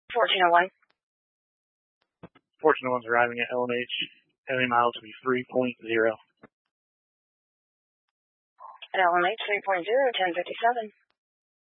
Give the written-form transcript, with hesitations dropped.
1401. 1401's arriving at LMH. Heavy miles will be 3.0. At LMH 3.0, 1057.